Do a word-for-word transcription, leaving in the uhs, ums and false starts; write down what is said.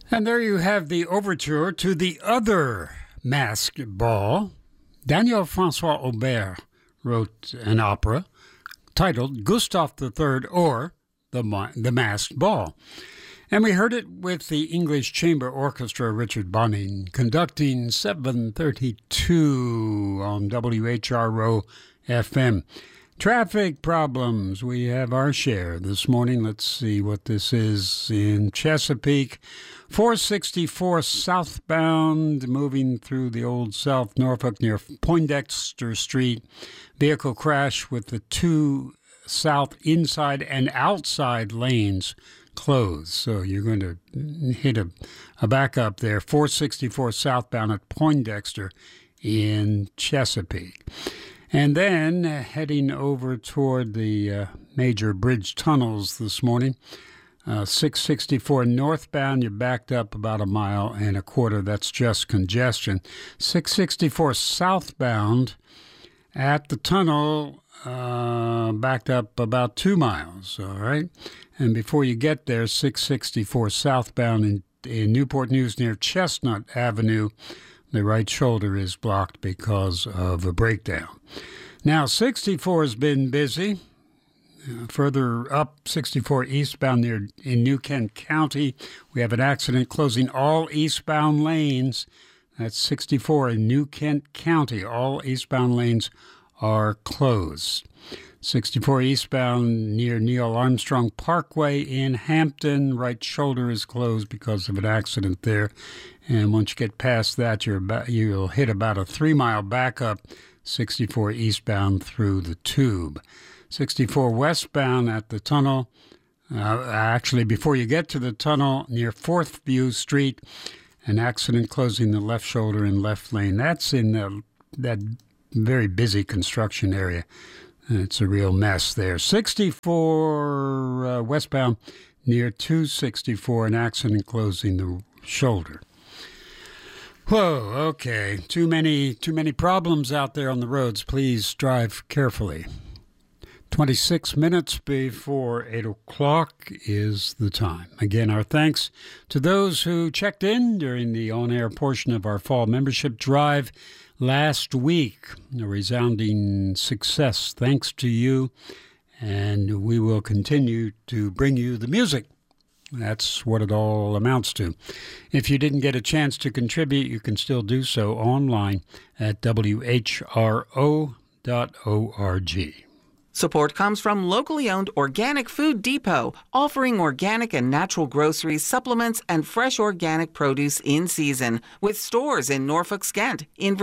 And there you have the overture to the other masked ball. Daniel Francois Aubert wrote an opera titled Gustav the Third, or the, Ma- the Masked Ball. And we heard it with the English Chamber Orchestra, Richard Bonning, conducting seven thirty-two on W H R O F M. Traffic problems, we have our share this morning. Let's see what this is in Chesapeake. four sixty-four southbound, moving through the Old South Norfolk near Poindexter Street. Vehicle crash with the two south inside and outside lanes closed. So you're going to hit a, a backup there. four sixty-four southbound at Poindexter in Chesapeake. And then uh, heading over toward the uh, major bridge tunnels this morning. Uh, six sixty-four northbound, you're backed up about a mile and a quarter. That's just congestion. six sixty-four southbound at the tunnel, uh, backed up about two miles, all right? And before you get there, six sixty-four southbound in, in Newport News near Chestnut Avenue, the right shoulder is blocked because of a breakdown. Now, sixty-four has been busy. Uh, further up, sixty-four eastbound near in New Kent County, we have an accident closing all eastbound lanes. That's sixty-four in New Kent County. All eastbound lanes are closed. sixty-four eastbound near Neil Armstrong Parkway in Hampton. Right shoulder is closed because of an accident there. And once you get past that, you're about, you'll hit about a three-mile backup, sixty-four eastbound through the Tube. sixty-four westbound at the tunnel. Uh, actually, before you get to the tunnel near Fourth View Street, an accident closing the left shoulder and left lane. That's in the, that very busy construction area. It's a real mess there. sixty-four uh, westbound near two sixty-four, an accident closing the shoulder. Whoa, okay. Too many, too many problems out there on the roads. Please drive carefully. twenty-six minutes before eight o'clock is the time. Again, our thanks to those who checked in during the on-air portion of our fall membership drive last week. A resounding success. Thanks to you. And we will continue to bring you the music. That's what it all amounts to. If you didn't get a chance to contribute, you can still do so online at W H R O dot org. Support comes from locally owned Organic Food Depot, offering organic and natural groceries, supplements, and fresh organic produce in season, with stores in Norfolk, Skent, in